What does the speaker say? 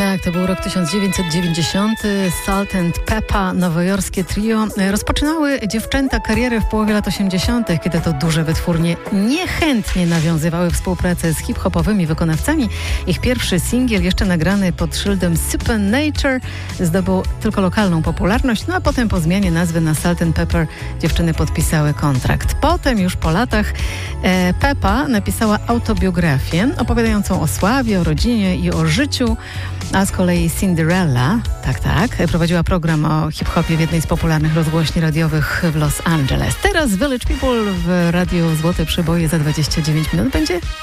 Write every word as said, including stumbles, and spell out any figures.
Tak, to był rok tysiąc dziewięćset dziewięćdziesiąty. Salt and Pepper, nowojorskie trio, rozpoczynały dziewczęta karierę w połowie lat osiemdziesiątych, kiedy to duże wytwórnie niechętnie nawiązywały współpracę z hip-hopowymi wykonawcami. Ich pierwszy singiel, jeszcze nagrany pod szyldem Supernature, zdobył tylko lokalną popularność, no a potem po zmianie nazwy na Salt and Pepper dziewczyny podpisały kontrakt. Potem już po latach e, Peppa napisała autobiografię opowiadającą o sławie, o rodzinie i o życiu, a z kolei Cinderella, tak, tak, prowadziła program o hip-hopie w jednej z popularnych rozgłośni radiowych w Los Angeles. Teraz Village People w Radiu Złote Przeboje za dwadzieścia dziewięć minut będzie